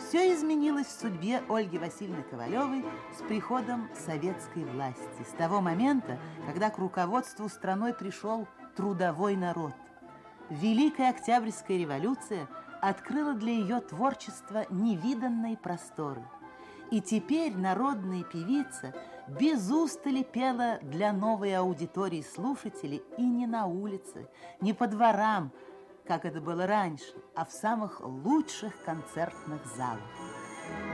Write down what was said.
Все изменилось в судьбе Ольги Васильевны Ковалевой с приходом советской власти, с того момента, когда к руководству страной пришел трудовой народ. Великая Октябрьская революция открыла для ее творчества невиданные просторы. И теперь народная певица без устали пела для новой аудитории слушателей и не на улице, не по дворам, как это было раньше, а в самых лучших концертных залах.